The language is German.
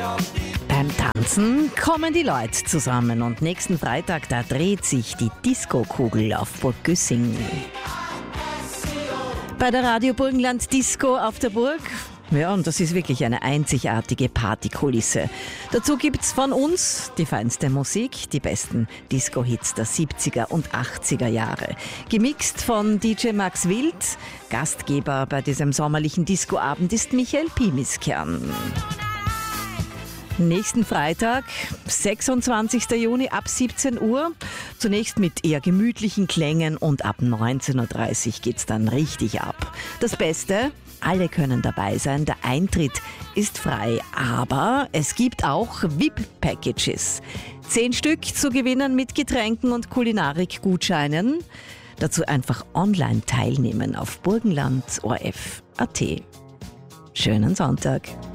Beim Tanzen kommen die Leute zusammen und nächsten Freitag, da dreht sich die Disco-Kugel auf Burg Güssing. Bei der Radio Burgenland Disco auf der Burg. Ja, und das ist wirklich eine einzigartige Partykulisse. Dazu gibt's von uns die feinste Musik, die besten Disco-Hits der 70er und 80er Jahre. Gemixt von DJ Max Wild. Gastgeber bei diesem sommerlichen Discoabend ist Michael Pimiskern. Nächsten Freitag, 26. Juni ab 17 Uhr. Zunächst mit eher gemütlichen Klängen und ab 19.30 Uhr geht's dann richtig ab. Das Beste, alle können dabei sein, der Eintritt ist frei, aber es gibt auch VIP-Packages. 10 Stück zu gewinnen mit Getränken und Kulinarik-Gutscheinen. Dazu einfach online teilnehmen auf burgenland.orf.at. Schönen Sonntag.